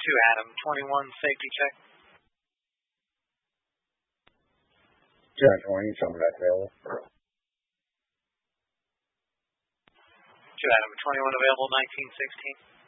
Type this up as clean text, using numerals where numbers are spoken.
Adam 21 safety check. 2 Adam 20, show me that available. 2 Adam 21 available, 1916.